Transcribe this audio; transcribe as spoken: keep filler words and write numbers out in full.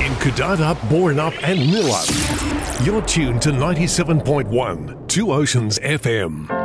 in Kudada, Borenup and Nillup. You're tuned to ninety-seven point one, Two Oceans F M.